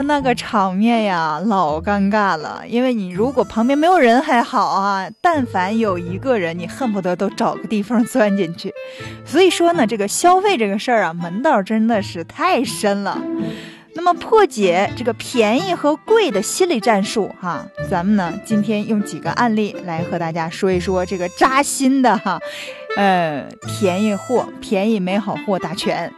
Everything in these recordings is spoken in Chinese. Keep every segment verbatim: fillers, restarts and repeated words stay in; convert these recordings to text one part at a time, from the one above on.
那个场面呀，老尴尬了。因为你如果旁边没有人还好啊，但凡有一个人，你恨不得都找个地方钻进去。所以说呢，这个消费这个事儿啊，门道真的是太深了。那么破解这个便宜和贵的心理战术哈，咱们呢今天用几个案例来和大家说一说这个扎心的哈，呃，便宜货、便宜没好货大全。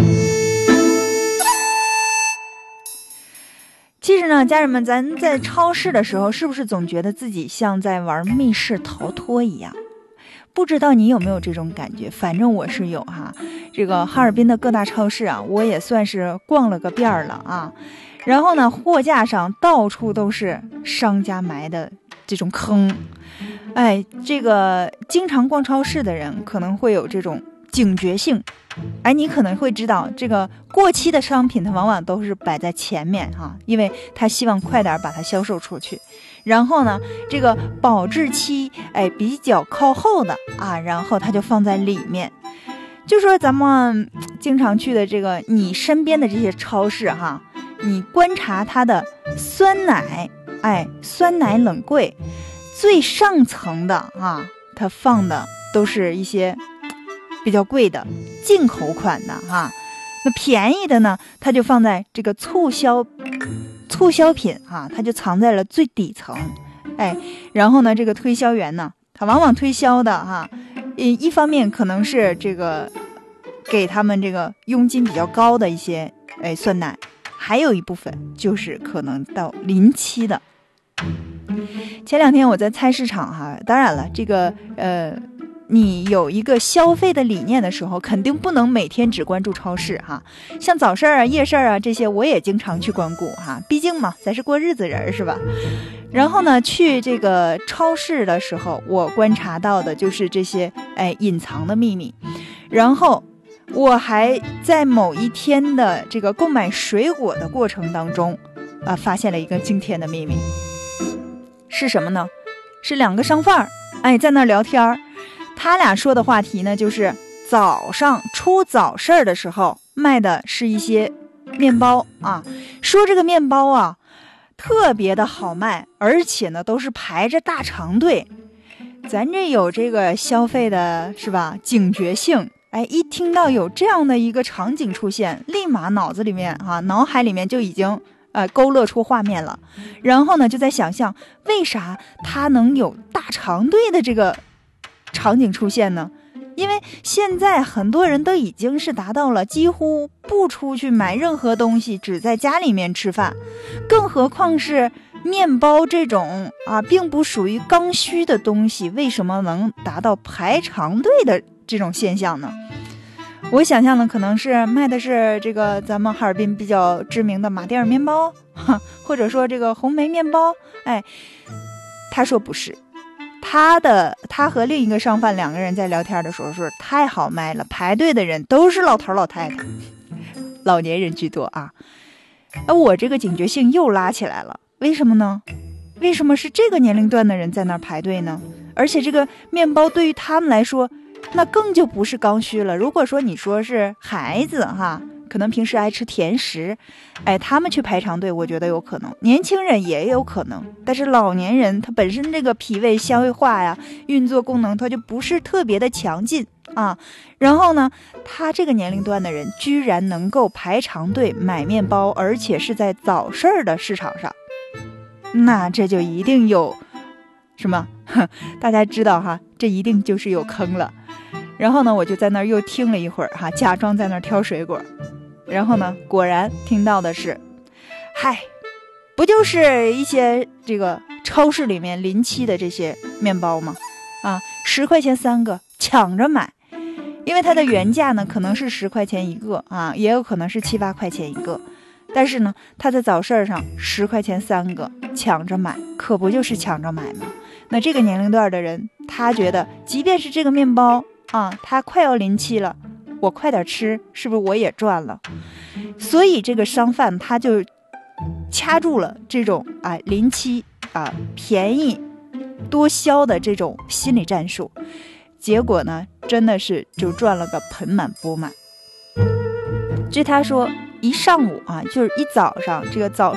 其实呢，家人们，咱在超市的时候，是不是总觉得自己像在玩密室逃脱一样？不知道你有没有这种感觉？反正我是有哈。这个哈尔滨的各大超市啊，我也算是逛了个遍了啊。然后呢，货架上到处都是商家埋的这种坑。哎，这个经常逛超市的人可能会有这种警觉性。哎，你可能会知道，这个过期的商品它往往都是摆在前面哈、啊，因为他希望快点把它销售出去。然后呢，这个保质期哎比较靠后的啊，然后它就放在里面。就说咱们经常去的这个你身边的这些超市哈，你观察它的酸奶，哎，酸奶冷柜最上层的啊，它放的都是一些比较贵的进口款的哈，那便宜的呢，它就放在这个促销促销品哈，它就藏在了最底层。哎，然后呢，这个推销员呢，他往往推销的哈，一一方面可能是这个给他们这个佣金比较高的一些哎酸奶，还有一部分就是可能到临期的。前两天我在菜市场哈，当然了，这个呃。你有一个消费的理念的时候，肯定不能每天只关注超市哈。像早市啊、夜市啊这些，我也经常去光顾哈。毕竟嘛，咱是过日子人是吧？然后呢，去这个超市的时候，我观察到的就是这些哎隐藏的秘密。然后我还在某一天的这个购买水果的过程当中啊，发现了一个惊天的秘密。是什么呢？是两个商贩儿哎在那聊天儿。他俩说的话题呢，就是早上出早市儿的时候卖的是一些面包啊，说这个面包啊特别的好卖，而且呢都是排着大长队。咱这有这个消费的是吧警觉性，哎，一听到有这样的一个场景出现，立马脑子里面啊脑海里面就已经呃勾勒出画面了，然后呢就在想象为啥他能有大长队的这个场景出现呢？因为现在很多人都已经是达到了几乎不出去买任何东西，只在家里面吃饭，更何况是面包这种啊并不属于刚需的东西，为什么能达到排长队的这种现象呢？我想象的可能是卖的是这个咱们哈尔滨比较知名的马迭尔面包，或者说这个红梅面包。哎，他说不是，他的他和另一个商贩两个人在聊天的时候说太好卖了，排队的人都是老头老太太，老年人居多啊。而我这个警觉性又拉起来了，为什么呢？为什么是这个年龄段的人在那儿排队呢？而且这个面包对于他们来说那更就不是刚需了。如果说你说是孩子哈，可能平时爱吃甜食，哎，他们去排长队我觉得有可能，年轻人也有可能，但是老年人他本身这个脾胃消化呀运作功能他就不是特别的强劲啊。然后呢，他这个年龄段的人居然能够排长队买面包，而且是在早市的市场上，那这就一定有什么大家知道哈，这一定就是有坑了。然后呢，我就在那儿又听了一会儿哈，假装在那儿挑水果。然后呢，果然听到的是，嗨，不就是一些这个超市里面临期的这些面包吗？啊，十块钱三个，抢着买。因为它的原价呢可能是十块钱一个啊，也有可能是七八块钱一个。但是呢，他在早市上十块钱三个，抢着买，可不就是抢着买吗？那这个年龄段的人，他觉得即便是这个面包啊，它快要临期了，我快点吃，是不是我也赚了？所以这个商贩他就掐住了这种啊临期啊便宜多销的这种心理战术，结果呢，真的是就赚了个盆满钵满。据他说，一上午啊，就是一早上，这个早